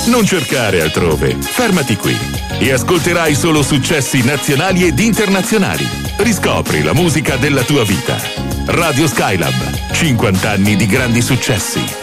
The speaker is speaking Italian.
Non cercare altrove, fermati qui e ascolterai solo successi nazionali ed internazionali. Riscopri la musica della tua vita. Radio Skylab, 50 anni di grandi successi.